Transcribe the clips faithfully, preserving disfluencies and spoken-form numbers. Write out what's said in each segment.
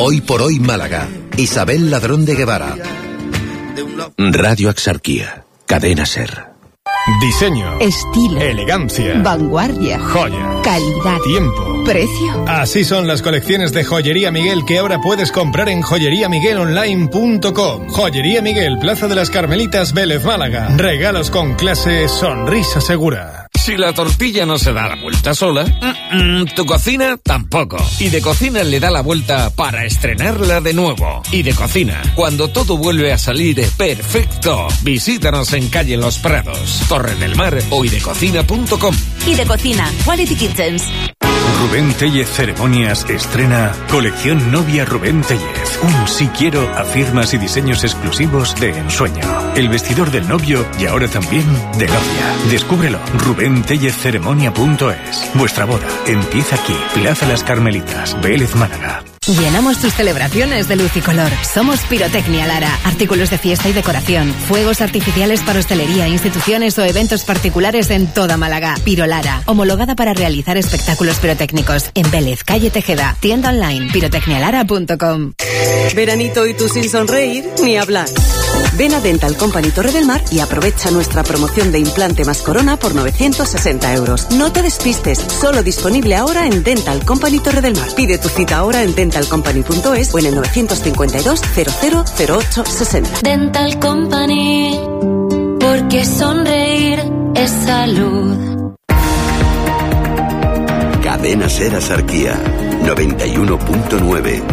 Hoy por hoy Málaga. Isabel Ladrón de Guevara. Radio Axarquía. Cadena SER. Diseño, estilo, elegancia, vanguardia, joya, calidad, tiempo, precio. Así son las colecciones de Joyería Miguel que ahora puedes comprar en joyería miguel online punto com. Joyería Miguel, Plaza de las Carmelitas, Vélez, Málaga. Regalos con clase, sonrisa segura. Si la tortilla no se da la vuelta sola, mm, mm, tu cocina tampoco. Y de Cocina le da la vuelta para estrenarla de nuevo. Y de Cocina, cuando todo vuelve a salir perfecto. Visítanos en calle Los Prados, Torre del Mar o idecocina punto com. Idecocina, Quality Kitchens. Rubén Tellez Ceremonias estrena Colección Novia Rubén Tellez. Un sí quiero a firmas y diseños exclusivos de ensueño. El vestidor del novio y ahora también de novia. Descúbrelo. Rubén Tellez Ceremonia punto es. Vuestra boda empieza aquí. Plaza Las Carmelitas, Vélez, Málaga. Llenamos tus celebraciones de luz y color. Somos Pirotecnia Lara. Artículos de fiesta y decoración. Fuegos artificiales para hostelería, instituciones o eventos particulares en toda Málaga. Piro Lara. Homologada para realizar espectáculos pirotécnicos. En Vélez, calle Tejeda. Tienda online pirotecnia lara punto com. Veranito y tú sin sonreír, ni hablar. Ven a Dental Company Torre del Mar y aprovecha nuestra promoción de implante más corona por novecientos sesenta euros. No te despistes, solo disponible ahora en Dental Company Torre del Mar. Pide tu cita ahora en dental company punto es o en el novecientos cincuenta y dos cero cero cero ocho sesenta. Dental Company, porque sonreír es salud. Cadena SER Axarquía, noventa y uno punto nueve.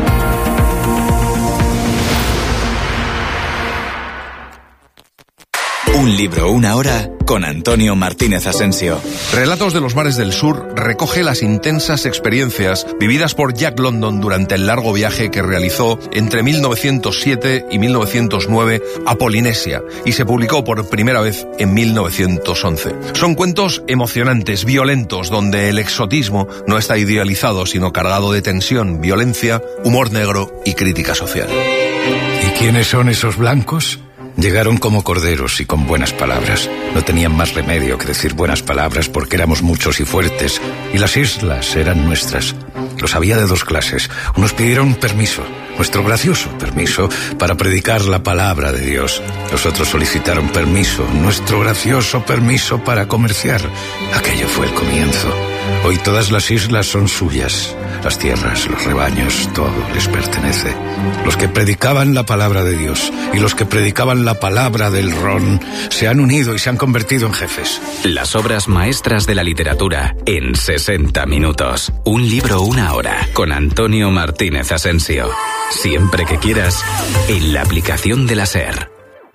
Un libro, una hora, con Antonio Martínez Asensio. Relatos de los mares del sur recoge las intensas experiencias vividas por Jack London durante el largo viaje que realizó entre mil novecientos siete y mil novecientos nueve a Polinesia y se publicó por primera vez en mil novecientos once. Son cuentos emocionantes, violentos, donde el exotismo no está idealizado, sino cargado de tensión, violencia, humor negro y crítica social. ¿Y quiénes son esos blancos? Llegaron como corderos y con buenas palabras. No tenían más remedio que decir buenas palabras porque éramos muchos y fuertes, y las islas eran nuestras. Los había de dos clases. Unos pidieron permiso, nuestro gracioso permiso, para predicar la palabra de Dios. Los otros solicitaron permiso, nuestro gracioso permiso para comerciar. Aquello fue el comienzo. Hoy todas las islas son suyas. Las tierras, los rebaños, todo les pertenece. Los que predicaban la palabra de Dios y los que predicaban la palabra del ron se han unido y se han convertido en jefes. Las obras maestras de la literatura en sesenta minutos. Un libro, una hora, con Antonio Martínez Asensio. Siempre que quieras, en la aplicación de la SER.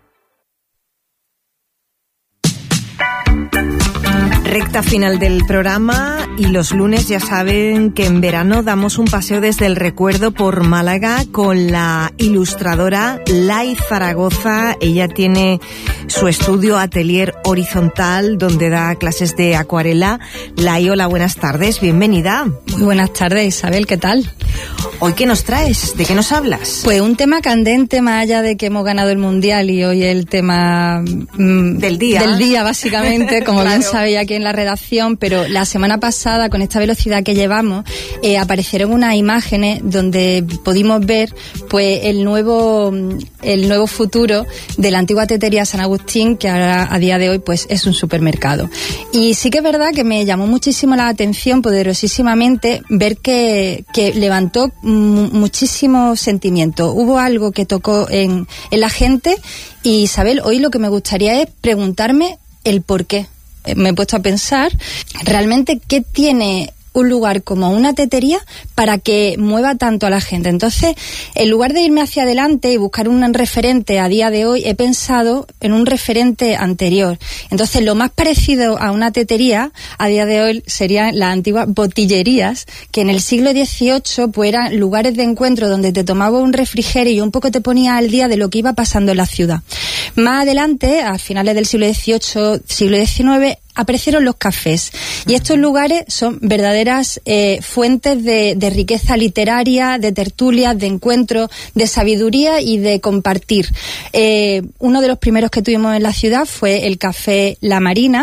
Recta final del programa y los lunes ya saben que en verano damos un paseo desde el recuerdo por Málaga con la ilustradora Lai Zaragoza. Ella tiene su estudio Atelier Horizontal donde da clases de acuarela. Lai, hola, buenas tardes, bienvenida. Muy buenas tardes, Isabel, ¿qué tal? ¿Hoy qué nos traes? ¿De qué nos hablas? Pues un tema candente, más allá de que hemos ganado el Mundial y hoy el tema mmm, del día. Del día, básicamente, como claro. bien sabéis aquí en la redacción, pero la semana pasada, con esta velocidad que llevamos, eh, aparecieron unas imágenes donde pudimos ver pues el nuevo el nuevo futuro de la antigua tetería San Agustín, que ahora a día de hoy pues es un supermercado. Y sí que es verdad que me llamó muchísimo la atención, poderosísimamente, ver que, que levantó m- muchísimo sentimiento. Hubo algo que tocó en, en la gente y, Isabel, hoy lo que me gustaría es preguntarme el por qué. Me he puesto a pensar realmente qué tiene un lugar como una tetería para que mueva tanto a la gente. Entonces, en lugar de irme hacia adelante y buscar un referente a día de hoy, he pensado en un referente anterior. Entonces, lo más parecido a una tetería a día de hoy serían las antiguas botillerías, que en el siglo dieciocho pues eran lugares de encuentro donde te tomaba un refrigerio y un poco te ponía al día de lo que iba pasando en la ciudad. Más adelante, a finales del siglo dieciocho, siglo diecinueve, aparecieron los cafés y estos lugares son verdaderas eh, fuentes de, de riqueza literaria, de tertulias, de encuentros, de sabiduría y de compartir. Eh, uno de los primeros que tuvimos en la ciudad fue el Café La Marina,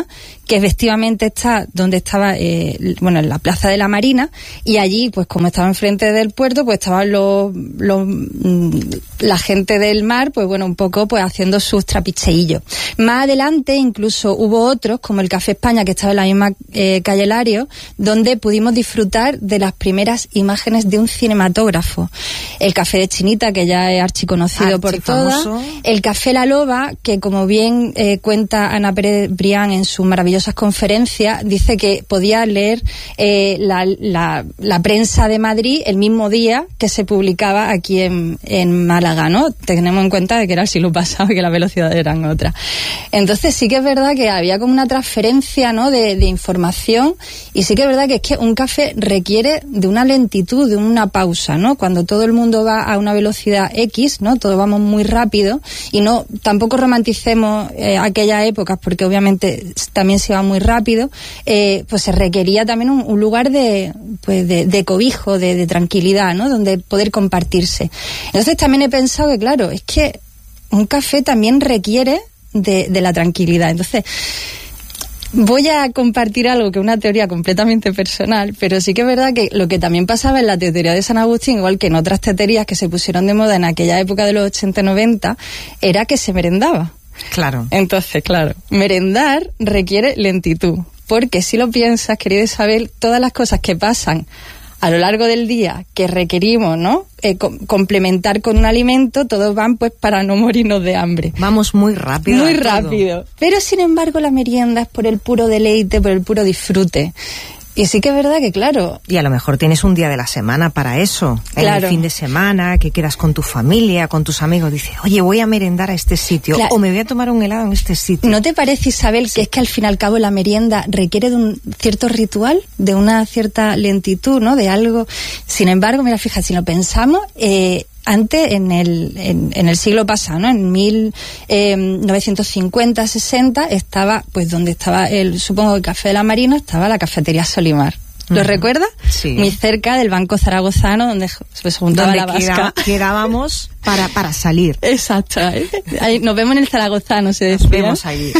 que efectivamente está donde estaba, eh, bueno, en la Plaza de la Marina, y allí, pues como estaba enfrente del puerto, pues estaban los, los la gente del mar, pues bueno, un poco pues haciendo sus trapicheillos. Más adelante incluso hubo otros, como el Café España, que estaba en la misma eh, calle Lario, donde pudimos disfrutar de las primeras imágenes de un cinematógrafo. El Café de Chinita, que ya es archiconocido por todas. El Café La Loba, que como bien eh, cuenta Ana Pérez Brián en sus maravillosas conferencias, dice que podía leer eh, la, la, la prensa de Madrid el mismo día que se publicaba aquí en, en Málaga, ¿no? Tenemos en cuenta de que era el siglo pasado y que las velocidades eran otras. Entonces sí que es verdad que había como una transferencia, ¿no?, de, de información, y sí que es verdad que es que un café requiere de una lentitud, de una pausa, ¿no? Cuando todo el mundo va a una velocidad X, ¿no? Todos vamos muy rápido, y no tampoco romanticemos eh, aquellas épocas, porque obviamente también se iba muy rápido, eh, pues se requería también un, un lugar de, pues de, de cobijo, de, de tranquilidad, ¿no?, donde poder compartirse. Entonces también he pensado que, claro, es que un café también requiere de, de la tranquilidad. Entonces voy a compartir algo que es una teoría completamente personal, pero sí que es verdad que lo que también pasaba en la tetería de San Agustín, igual que en otras teterías que se pusieron de moda en aquella época de los ochenta noventa, era que se merendaba. Claro. Entonces, claro, merendar requiere lentitud, porque si lo piensas, querida Isabel, todas las cosas que pasan a lo largo del día que requerimos, ¿no?, eh, co- complementar con un alimento, todos van pues para no morirnos de hambre. Vamos muy rápido. Muy rápido. Pero sin embargo la merienda es por el puro deleite, por el puro disfrute. Y sí que es verdad que, claro... Y a lo mejor tienes un día de la semana para eso. Claro. En el fin de semana, que quedas con tu familia, con tus amigos, dices, oye, voy a merendar a este sitio, Claro. o me voy a tomar un helado en este sitio. ¿No te parece, Isabel, sí, que es que al fin y al cabo la merienda requiere de un cierto ritual, de una cierta lentitud, ¿no?, de algo? Sin embargo, mira, fíjate, si lo pensamos... Eh, Antes, en el, en, en el siglo pasado, ¿no?, en mil novecientos cincuenta, sesenta, estaba, pues donde estaba el, supongo, el Café de la Marina, estaba la Cafetería Solimar. ¿Lo uh-huh. recuerdas? Sí. Muy cerca del Banco Zaragozano, donde se juntaba la vasca. Quedábamos para, para salir. Exacto. Ahí, nos vemos en el Zaragozano, se decía. Nos vemos ahí.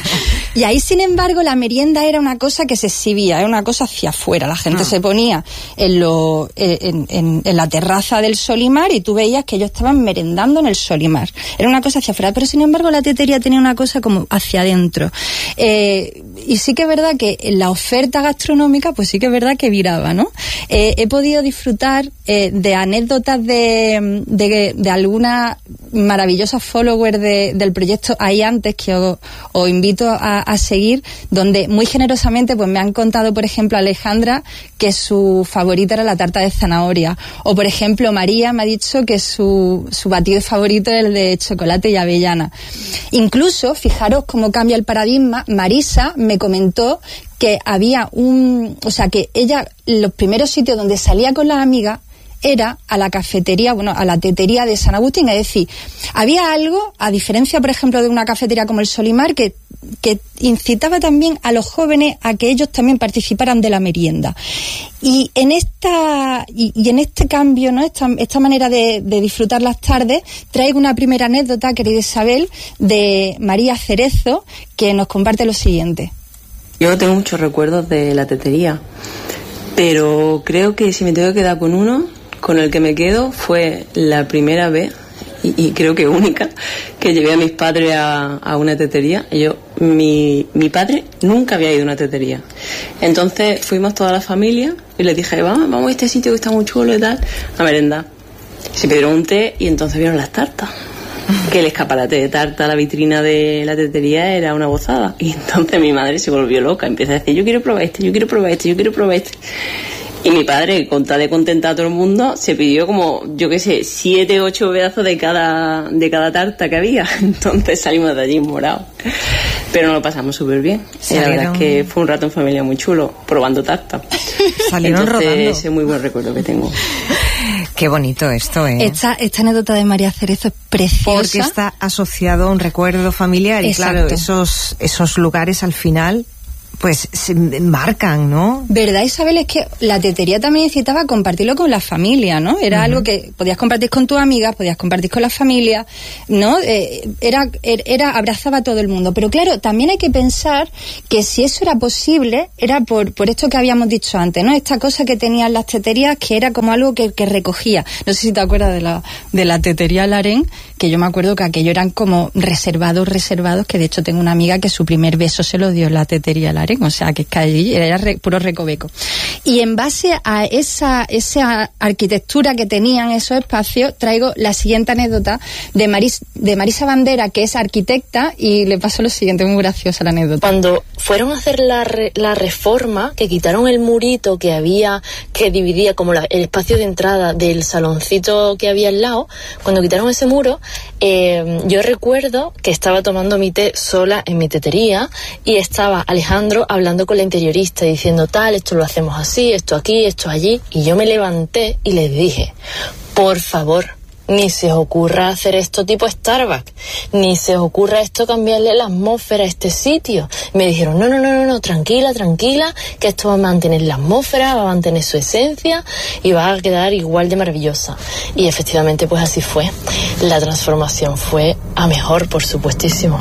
Y ahí, sin embargo, la merienda era una cosa que se exhibía, era una cosa hacia afuera. La gente ah. se ponía en, lo, en, en, en la terraza del Solimar y tú veías que ellos estaban merendando en el Solimar. Era una cosa hacia afuera, pero sin embargo la tetería tenía una cosa como hacia adentro. Eh, y sí que es verdad que la oferta gastronómica, pues sí que es verdad que viraba, ¿no? Eh, he podido disfrutar eh, de anécdotas de, de, de algunas maravillosas followers de, del proyecto Ahí Antes, que os, os invito a, a seguir, donde muy generosamente pues me han contado, por ejemplo, Alejandra, que su favorita era la tarta de zanahoria, o por ejemplo María me ha dicho que su, su batido favorito es el de chocolate y avellana. Incluso, fijaros cómo cambia el paradigma, Marisa me comentó que había un, o sea, que ella, los primeros sitios donde salía con las amigas era a la cafetería, bueno, a la tetería de San Agustín. Es decir, había algo, a diferencia, por ejemplo, de una cafetería como el Solimar, que, que incitaba también a los jóvenes a que ellos también participaran de la merienda. Y en esta, y, y en este cambio, ¿no?, esta, esta manera de, de disfrutar las tardes, traigo una primera anécdota, querida Isabel, de María Cerezo, que nos comparte lo siguiente. Yo tengo muchos recuerdos de la tetería, pero creo que si me tengo que quedar con uno, con el que me quedo fue la primera vez, y, y creo que única, que llevé a mis padres a, a una tetería. Yo, mi, mi padre nunca había ido a una tetería. Entonces fuimos toda la familia y les dije, vamos, vamos a este sitio que está muy chulo y tal, a merendar. Se pidieron un té y entonces vieron las tartas. Que el escaparate de tarta, la vitrina de la tetería era una gozada. Y entonces mi madre se volvió loca, empieza a decir, yo quiero probar este, yo quiero probar este, yo quiero probar este. Y mi padre, con tal de contentar a todo el mundo, se pidió como, yo qué sé, siete, ocho pedazos de cada, de cada tarta que había. Entonces salimos de allí morados. Pero nos lo pasamos súper bien. Y la verdad es que fue un rato en familia muy chulo, probando tarta. Salieron Entonces, rodando. Ese es muy buen recuerdo que tengo. Qué bonito esto, ¿eh? Esta, esta anécdota de María Cerezo es preciosa. Porque está asociado a un recuerdo familiar. Exacto. Y claro, esos, esos lugares al final pues se marcan, ¿no? ¿Verdad, Isabel? Es que la tetería también necesitaba compartirlo con la familia, ¿no? Era uh-huh. algo que podías compartir con tus amigas, podías compartir con la familia, ¿no? Eh, era, era, abrazaba a todo el mundo. Pero claro, también hay que pensar que si eso era posible, era por, por esto que habíamos dicho antes, ¿no? Esta cosa que tenían las teterías, que era como algo que, que recogía. No sé si te acuerdas de la, de la tetería Larén, que yo me acuerdo que aquello eran como reservados, reservados, que de hecho tengo una amiga que su primer beso se lo dio en la tetería Larén, o sea, que es que allí era re, puro recoveco. Y en base a esa, esa arquitectura que tenían esos espacios, traigo la siguiente anécdota de, Maris, de Marisa Bandera, que es arquitecta, y le pasó lo siguiente, muy graciosa la anécdota. Cuando fueron a hacer la, re, la reforma, que quitaron el murito que había, que dividía como la, el espacio de entrada del saloncito que había al lado, cuando quitaron ese muro, eh, yo recuerdo que estaba tomando mi té sola en mi tetería y estaba Alejandro hablando con la interiorista diciendo tal, esto lo hacemos así, esto aquí, esto allí, y yo me levanté y les dije, por favor, ni se os ocurra hacer esto tipo Starbucks, ni se os ocurra esto cambiarle la atmósfera a este sitio. Me dijeron, no, no, no, no, no, tranquila, tranquila, que esto va a mantener la atmósfera, va a mantener su esencia y va a quedar igual de maravillosa. Y efectivamente pues así fue. La transformación fue a mejor, por supuestísimo.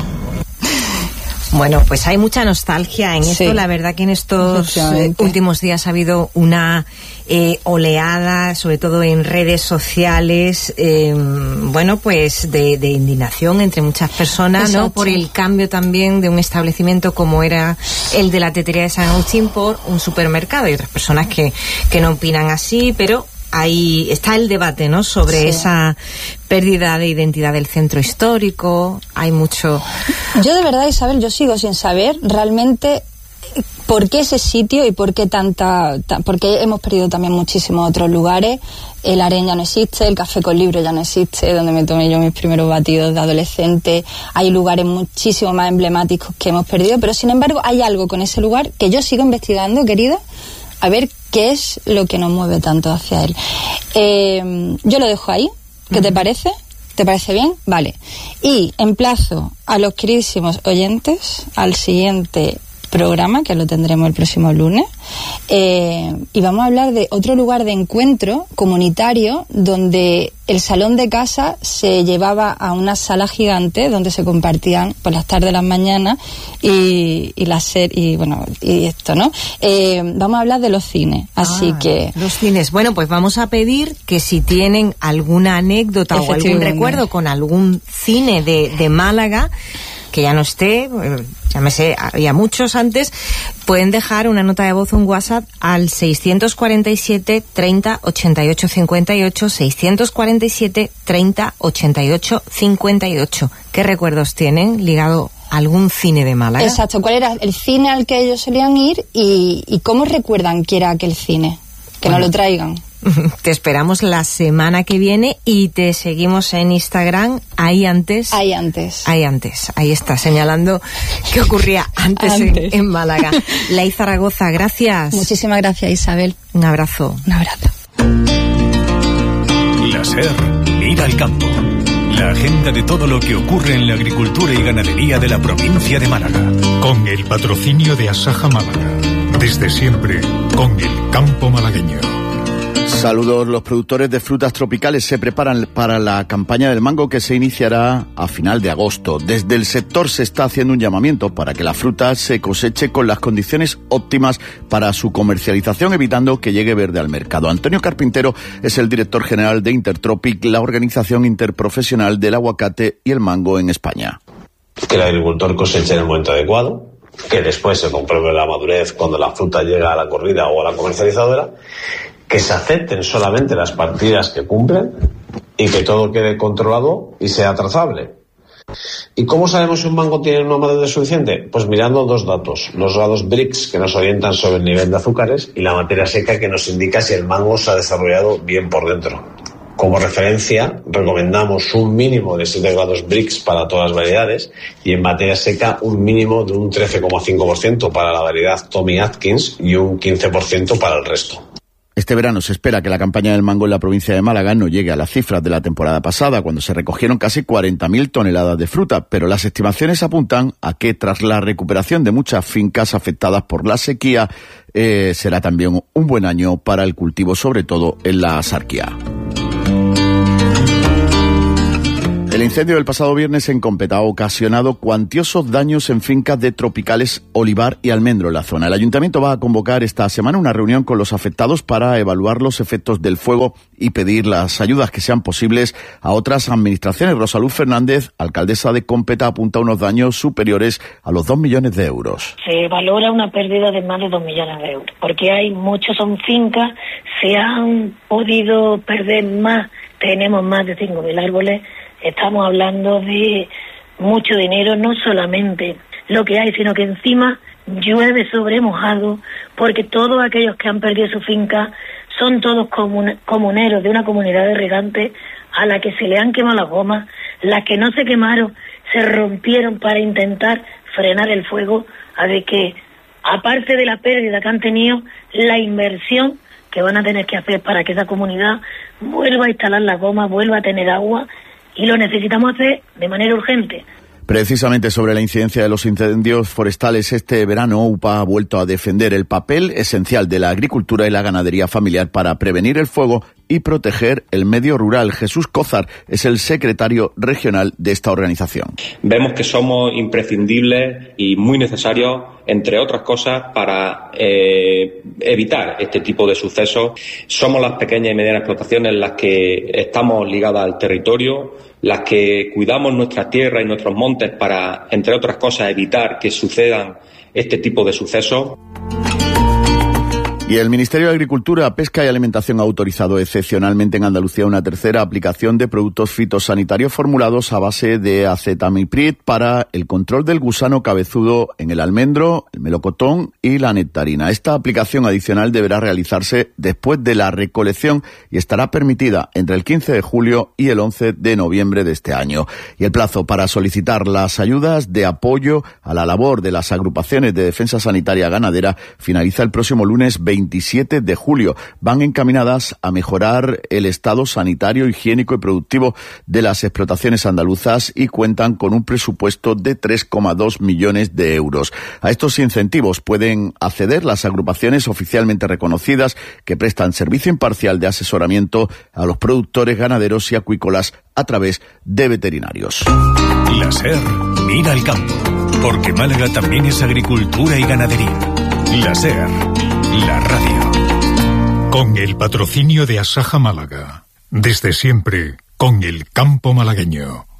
Bueno, pues hay mucha nostalgia en esto. Sí. La verdad que en estos eh, últimos días ha habido una eh, oleada, sobre todo en redes sociales, eh, bueno, pues de, de indignación entre muchas personas, exacto, ¿no? Por el cambio también de un establecimiento como era el de la tetería de San Agustín por un supermercado. Hay otras personas que, que no opinan así, pero ahí está el debate, ¿no? Sobre sí. esa pérdida de identidad del centro histórico. Hay mucho... Yo de verdad, Isabel, yo sigo sin saber realmente por qué ese sitio y por qué tanta... Ta, porque hemos perdido también muchísimos otros lugares. El Aren ya no existe, el Café con Libro ya no existe, donde me tomé yo mis primeros batidos de adolescente. Hay lugares muchísimo más emblemáticos que hemos perdido, pero sin embargo hay algo con ese lugar que yo sigo investigando, querida, a ver qué es lo que nos mueve tanto hacia él. Eh, yo lo dejo ahí. ¿Qué uh-huh. te parece? ¿Te parece bien? Vale. Y emplazo a los queridísimos oyentes al siguiente programa, que lo tendremos el próximo lunes, eh, y vamos a hablar de otro lugar de encuentro comunitario donde el salón de casa se llevaba a una sala gigante donde se compartían por las tardes, las mañanas y, y la ser y bueno y esto, ¿no? Eh, vamos a hablar de los cines, así ah, que los cines. Bueno, pues vamos a pedir que si tienen alguna anécdota o algún recuerdo con algún cine de, de Málaga que ya no esté, ya me sé, había muchos antes, pueden dejar una nota de voz, un WhatsApp al seiscientos cuarenta y siete, treinta, ochenta y ocho, cincuenta y ocho, seiscientos cuarenta y siete, treinta, ochenta y ocho, cincuenta y ocho. ¿Qué recuerdos tienen ligado a algún cine de Málaga? Exacto, ¿cuál era el cine al que ellos solían ir y, y cómo recuerdan que era aquel cine? Que bueno, nos lo traigan. Te esperamos la semana que viene y te seguimos en Instagram. Ahí antes. Ahí antes. Ahí antes. Ahí está, señalando qué ocurría antes, antes. En, en Málaga. Lai Zaragoza, gracias. Muchísimas gracias, Isabel. Un abrazo. Un abrazo. La SER mira al campo. La agenda de todo lo que ocurre en la agricultura y ganadería de la provincia de Málaga. Con el patrocinio de Asaja Málaga. Desde siempre, con el campo malagueño. Saludos. Los productores de frutas tropicales se preparan para la campaña del mango que se iniciará a final de agosto. Desde el sector se está haciendo un llamamiento para que la fruta se coseche con las condiciones óptimas para su comercialización, evitando que llegue verde al mercado. Antonio Carpintero es el director general de Intertropic, la organización interprofesional del aguacate y el mango en España. Que el agricultor coseche en el momento adecuado, que después se compruebe la madurez cuando la fruta llega a la corrida o a la comercializadora, que se acepten solamente las partidas que cumplen y que todo quede controlado y sea trazable. ¿Y cómo sabemos si un mango tiene una madurez suficiente? Pues mirando dos datos, los grados Brix que nos orientan sobre el nivel de azúcares y la materia seca que nos indica si el mango se ha desarrollado bien por dentro. Como referencia, recomendamos un mínimo de siete grados Brix para todas las variedades y en materia seca un mínimo de un trece coma cinco por ciento para la variedad Tommy Atkins y un quince por ciento para el resto. Este verano se espera que la campaña del mango en la provincia de Málaga no llegue a las cifras de la temporada pasada, cuando se recogieron casi cuarenta mil toneladas de fruta, pero las estimaciones apuntan a que tras la recuperación de muchas fincas afectadas por la sequía, eh, será también un buen año para el cultivo, sobre todo en la Axarquía. El incendio del pasado viernes en Competa ha ocasionado cuantiosos daños en fincas de tropicales, olivar y almendro en la zona. El ayuntamiento va a convocar esta semana una reunión con los afectados para evaluar los efectos del fuego y pedir las ayudas que sean posibles a otras administraciones. Rosaluz Fernández, alcaldesa de Competa, apunta a unos daños superiores a los dos millones de euros. Se valora una pérdida de más de dos millones de euros, porque hay muchos, son fincas, se han podido perder más, tenemos más de cinco mil árboles. Estamos hablando de mucho dinero, no solamente lo que hay, sino que encima llueve sobre mojado, porque todos aquellos que han perdido su finca son todos comun- comuneros de una comunidad de regantes a la que se le han quemado las gomas, las que no se quemaron se rompieron para intentar frenar el fuego, a de que, aparte de la pérdida que han tenido, la inversión que van a tener que hacer para que esa comunidad vuelva a instalar las gomas, vuelva a tener agua, y lo necesitamos hacer de manera urgente. Precisamente sobre la incidencia de los incendios forestales este verano, U P A ha vuelto a defender el papel esencial de la agricultura y la ganadería familiar para prevenir el fuego y proteger el medio rural. Jesús Cózar es el secretario regional de esta organización. Vemos que somos imprescindibles y muy necesarios, entre otras cosas, para eh, evitar este tipo de sucesos. Somos las pequeñas y medianas explotaciones las que estamos ligadas al territorio, las que cuidamos nuestra tierra y nuestros montes para, entre otras cosas, evitar que sucedan este tipo de sucesos. Y el Ministerio de Agricultura, Pesca y Alimentación ha autorizado excepcionalmente en Andalucía una tercera aplicación de productos fitosanitarios formulados a base de acetamiprid para el control del gusano cabezudo en el almendro, el melocotón y la nectarina. Esta aplicación adicional deberá realizarse después de la recolección y estará permitida entre el quince de julio y el once de noviembre de este año. Y el plazo para solicitar las ayudas de apoyo a la labor de las agrupaciones de defensa sanitaria ganadera finaliza el próximo lunes veintisiete de julio. Van encaminadas a mejorar el estado sanitario, higiénico y productivo de las explotaciones andaluzas y cuentan con un presupuesto de tres coma dos millones de euros. A estos incentivos pueden acceder las agrupaciones oficialmente reconocidas que prestan servicio imparcial de asesoramiento a los productores ganaderos y acuícolas a través de veterinarios. La SER mira al campo, porque Málaga también es agricultura y ganadería. La SER, la radio. Con el patrocinio de Asaja Málaga. Desde siempre, con el campo malagueño.